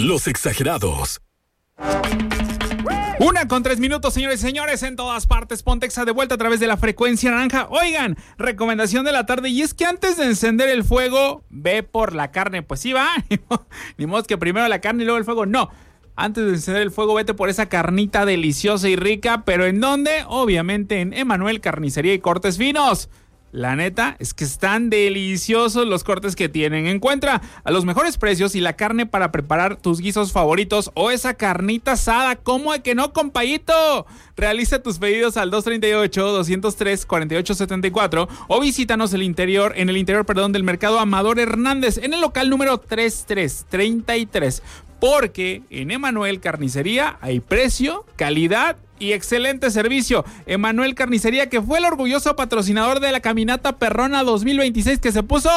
Los Exagerados. 1:03, señores y señores, en todas partes. Pontexa de vuelta a través de la frecuencia naranja. Oigan, recomendación de la tarde, y es que antes de encender el fuego, ve por la carne. Pues sí, va, ni modo que primero la carne y luego el fuego, no. Antes de encender el fuego, vete por esa carnita deliciosa y rica. ¿Pero en dónde? Obviamente en Emanuel Carnicería y Cortes Finos. La neta es que están deliciosos los cortes que tienen. Encuentra a los mejores precios y la carne para preparar tus guisos favoritos o esa carnita asada. ¿Cómo de que no, compayito? Realiza tus pedidos al 238-203-4874 o visítanos en el interior del Mercado Amador Hernández en el local número 3333. Porque en Emanuel Carnicería hay precio, calidad y excelente servicio. Emanuel Carnicería, que fue el orgulloso patrocinador de la Caminata Perrona 2026, que se puso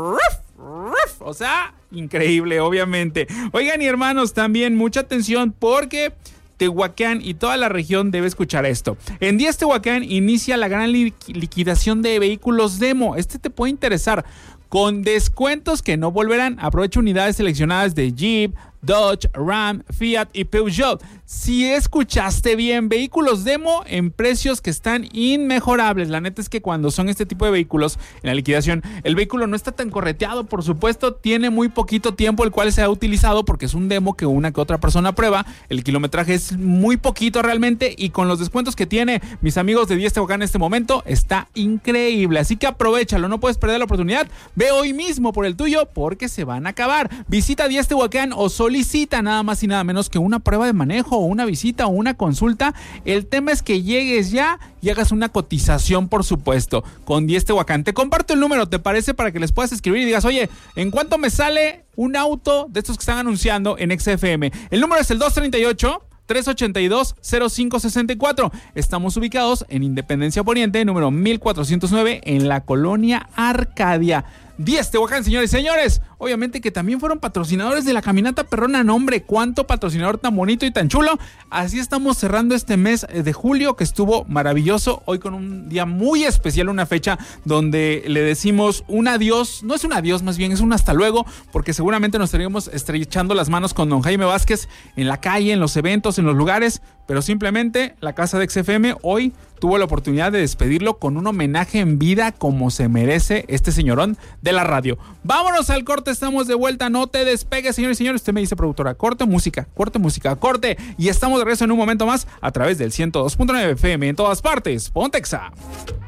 o sea, increíble, obviamente. Oigan, y hermanos, también mucha atención porque Tehuacán y toda la región debe escuchar esto. En Díaz Tehuacán inicia la gran liquidación de vehículos demo. Este te puede interesar. Con descuentos que no volverán. Aprovecha unidades seleccionadas de Jeep, Dodge, Ram, Fiat y Peugeot. Si escuchaste bien, vehículos demo en precios que están inmejorables. La neta es que cuando son este tipo de vehículos en la liquidación, el vehículo no está tan correteado, por supuesto, tiene muy poquito tiempo el cual se ha utilizado porque es un demo que una que otra persona prueba. El kilometraje es muy poquito realmente y con los descuentos que tiene mis amigos de Díaz Tehuacán en este momento, está increíble. Así que aprovéchalo, no puedes perder la oportunidad. Ve hoy mismo por el tuyo porque se van a acabar. Visita Díaz Tehuacán o solicita nada más y nada menos que una prueba de manejo o una visita o una consulta. El tema es que llegues ya y hagas una cotización, por supuesto, con Díaz Tehuacán. Te comparto el número, ¿te parece? Para que les puedas escribir y digas, oye, ¿en cuánto me sale un auto de estos que están anunciando en XFM? El número es el 238-382-0564. Estamos ubicados en Independencia Poniente, número 1409, en la colonia Arcadia. Díaz Tehuacán, señores y señores. Obviamente que también fueron patrocinadores de la Caminata Perrona. No, hombre, cuánto patrocinador tan bonito y tan chulo. Así estamos cerrando este mes de julio, que estuvo maravilloso. Hoy con un día muy especial, una fecha donde le decimos un adiós. No es un adiós, más bien es un hasta luego, porque seguramente nos estaríamos estrechando las manos con don Jaime Vázquez en la calle, en los eventos, en los lugares. Pero simplemente la casa de XFM hoy tuvo la oportunidad de despedirlo con un homenaje en vida como se merece este señorón de la radio. Vámonos al corte, estamos de vuelta, no te despegues, señores y señores. Usted me dice, productora, corte música, corte. Y estamos de regreso en un momento más a través del 102.9 FM en todas partes. Pontexa.